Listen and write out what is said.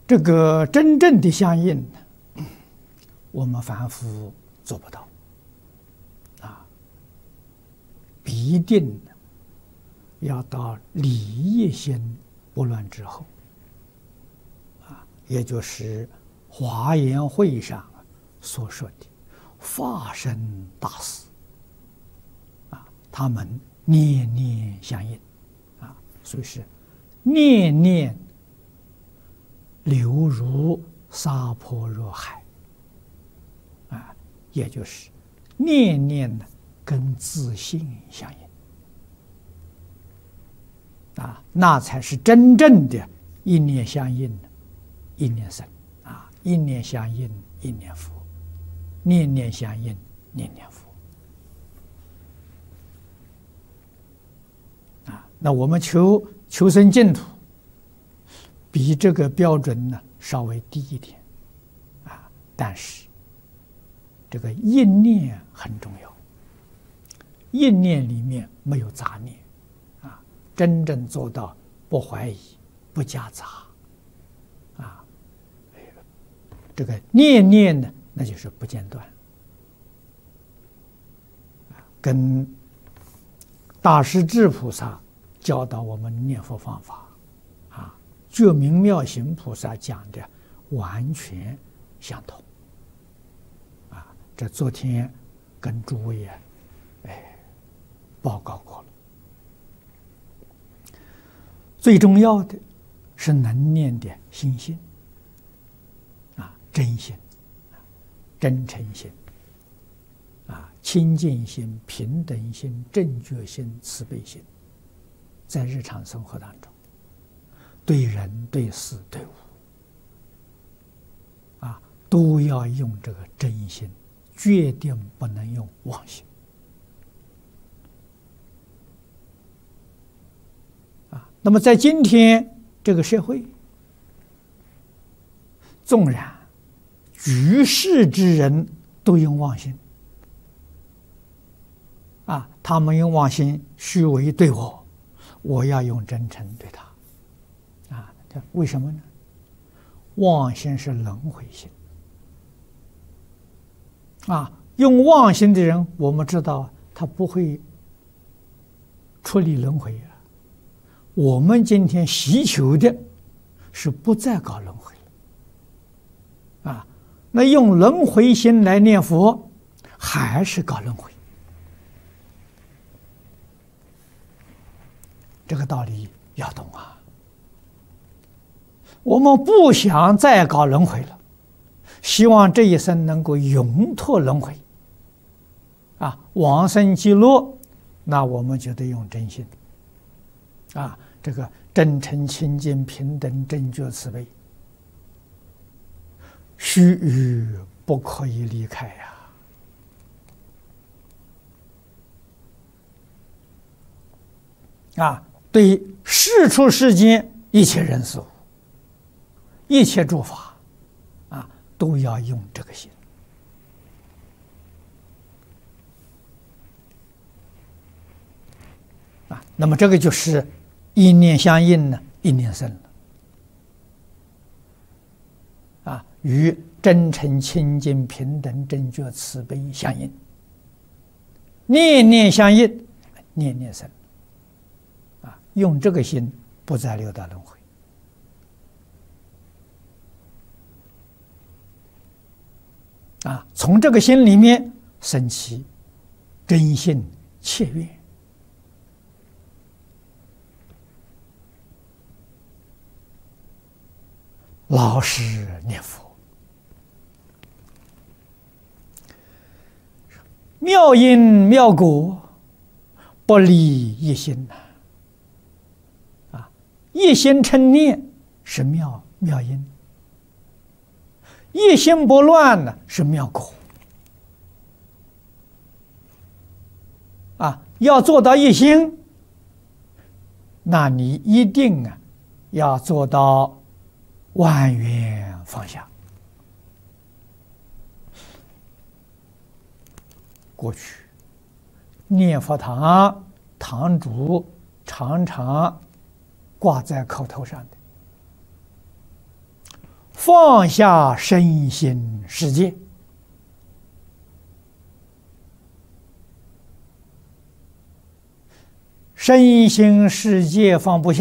这个真正的相应，我们凡夫做不到啊，必定要到理一心不乱之后啊，也就是华严会上所说的法身大士啊，他们念念相应啊，所以是念念流入沙婆若海啊，也就是念念呢跟自性相应啊，那才是真正的一念相应，一念生啊，一念相应，一念佛，念念相应，念念佛啊。那我们求生净土，比这个标准呢稍微低一点啊，但是这个一念很重要，一念里面没有杂念啊，真正做到不怀疑、不夹杂啊，这个念念呢，那就是不间断啊，跟大势至菩萨教导我们念佛方法啊，觉明妙行菩萨讲的完全相同啊。这昨天跟诸位报告过了。最重要的是能念的心性啊，真心、真诚心啊，清净心、平等心、正觉心、慈悲心，在日常生活当中，对人、对事、对物啊，都要用这个真心，决定不能用妄心啊。那么在今天这个社会，纵然举世之人都用妄心啊，他们用妄心虚伪对我，我要用真诚对他啊。为什么呢？妄心是轮回心啊，用妄心的人，我们知道他不会出离轮回啊。我们今天希求的是不再搞轮回了啊，那用轮回心来念佛，还是搞轮回。这个道理要懂啊！我们不想再搞轮回了，希望这一生能够永脱轮回啊，往生极乐，那我们就得用真心啊，这个真诚、清净、平等、正觉、慈悲，须臾不可以离开呀！啊，对世出世间一切人事物、一切诸法啊，都要用这个心啊。那么这个就是一念相应呢，一念生了啊，与真诚、清净、平等、正觉、慈悲相应，念念相应，念念生啊，用这个心不再六道轮回啊，从这个心里面生起真心切愿，老实念佛，妙因妙果，不离一心呐！啊，一心称念是妙因，一心不乱呢是妙果。啊，要做到一心，那你一定要做到万缘放下。过去念佛堂堂主常常挂在口头上的放下身心世界，身心世界放不下。